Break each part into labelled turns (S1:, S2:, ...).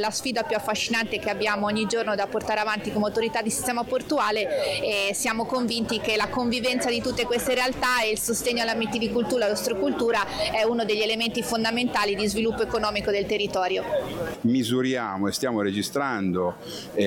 S1: la sfida più affascinante che abbiamo ogni giorno da portare avanti come autorità di sistema portuale, e siamo convinti che la convivenza di tutte queste realtà e il sostegno alla mitilicoltura e all'ostrocultura è uno degli elementi fondamentali di sviluppo economico del territorio.
S2: Misuriamo e stiamo registrando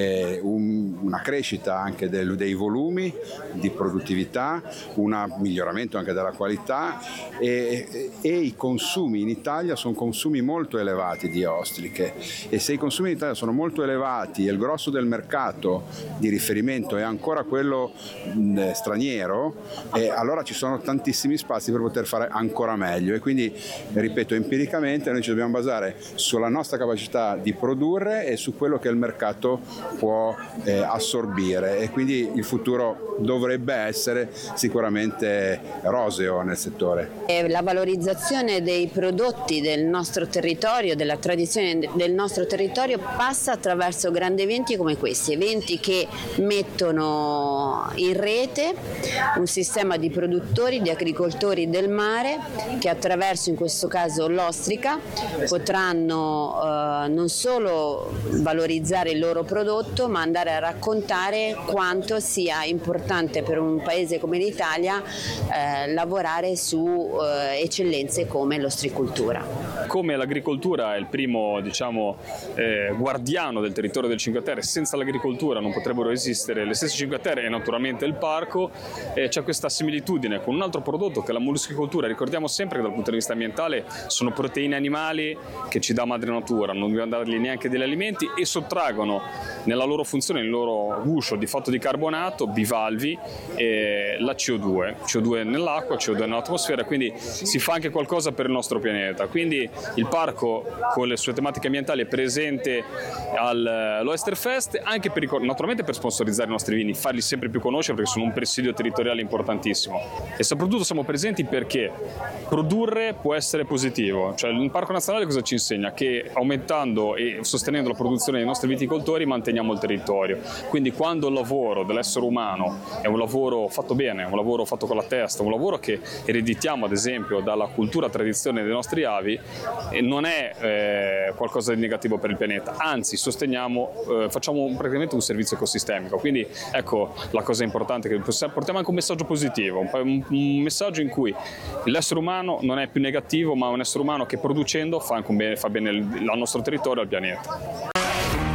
S2: una crescita anche dei volumi di produttività, un miglioramento anche della qualità e i consumi in Italia sono consumi molto elevati di ostriche, e se i consumi in Italia sono molto elevati e il grosso del mercato di riferimento è ancora quello straniero, allora ci sono tantissimi spazi per poter fare ancora meglio, e quindi, ripeto, empiricamente noi ci dobbiamo basare sulla nostra capacità di produrre e su quello che il mercato può assorbire, e quindi il futuro dovrebbe essere sicuramente roseo nel settore.
S3: La valorizzazione dei prodotti del nostro territorio, della tradizione del nostro territorio, passa attraverso grandi eventi come questi, eventi che mettono in rete un sistema di produttori, di agricoltori del mare che attraverso in questo caso l'ostrica potranno non solo valorizzare il loro prodotto, ma andare a raccontare quanto sia importante per un paese come l'Italia lavorare su eccellenze come l'ostricoltura.
S4: Come l'agricoltura è il primo, guardiano del territorio del Cinque Terre, senza l'agricoltura non potrebbero esistere le stesse Cinque Terre e naturalmente il parco, c'è questa similitudine con un altro prodotto che è la molluschicoltura. Ricordiamo sempre che dal punto di vista ambientale sono proteine animali che ci dà madre natura, non dobbiamo dargli neanche degli alimenti, e sottraggono nella loro funzione, nel loro guscio di fatto di carbonato, bivalvi, la CO2 nell'acqua, CO2 nell'atmosfera, quindi si fa anche qualcosa per il nostro pianeta. Quindi il parco con le sue tematiche ambientali è presente all'Oesterfest anche naturalmente per sponsorizzare i nostri vini, farli sempre più conoscere perché sono un presidio territoriale importantissimo, e soprattutto siamo presenti perché produrre può essere positivo. Cioè il Parco Nazionale cosa ci insegna? Che aumentando e sostenendo la produzione dei nostri viticoltori manteniamo il territorio, quindi quando il lavoro dell'essere umano è un lavoro fatto bene, un lavoro fatto con la testa, un lavoro che ereditiamo ad esempio dalla cultura tradizione dei nostri avi, non è qualcosa di negativo per il pianeta, anzi facciamo praticamente un servizio ecosistemico. Quindi ecco la cosa importante, che portiamo anche un messaggio positivo, un messaggio in cui l'essere umano non è più negativo, ma un essere umano che producendo fa bene al nostro territorio e al pianeta.